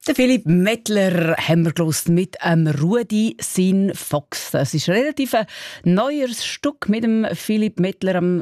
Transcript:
Der Philipp Mettler haben wir gehört mit Rudi Sin Fox. Das ist relativ ein neues Stück mit dem Philipp Mettler am